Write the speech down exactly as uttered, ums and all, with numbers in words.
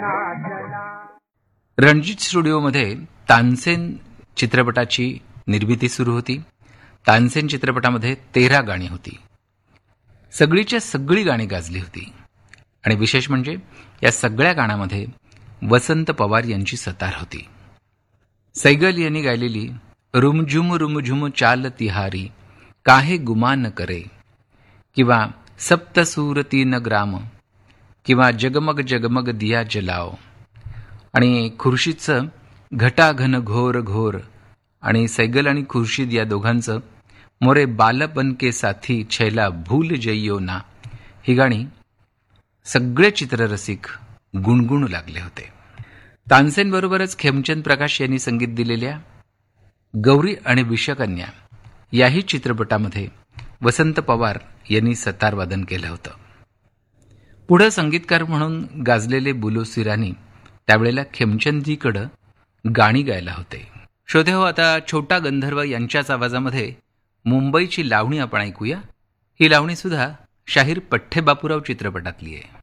रणजित स्टुडिओमध्ये तानसेन चित्रपटाची निर्मिती सुरू होती. तानसेन चित्रपटामध्ये तेरा गाणी होती. सगळीच्या सगळी गाणी गाजली होती आणि विशेष म्हणजे या सगळ्या गाण्यामध्ये वसंत पवार यांची सतार होती. सैगल यांनी गायलेली रुमझुम रुमझुम चाल तिहारी काहे गुमान करे किंवा सप्तसूर तीन ग्राम किंवा जगमग जगमग दिया जलाओ आणि खुर्शीदचं घटाघन घोर घोर आणि सैगल आणि खुर्शीद या दोघांचं मोरे बालपन के साथी छैला भूल जइयो ना ही गाणी सगळे चित्ररसिक गुणगुणू लागले होते. तानसेनबरोबरच खेमचंद प्रकाश यांनी संगीत दिलेल्या गौरी आणि विषकन्या याही चित्रपटामध्ये वसंत पवार यांनी सतार वादन केलं होतं. पुढे संगीतकार म्हणून गाजलेले बुलो सिरानी त्यावेळेला खेमचंदजीकडं गाणी गायला होते. श्रोते हो, आता छोटा गंधर्व यांच्याच आवाजामध्ये मुंबईची लावणी आपण ऐकूया. ही लावणी सुद्धा शाहीर पठ्ठे बापूराव चित्रपटातली आहे.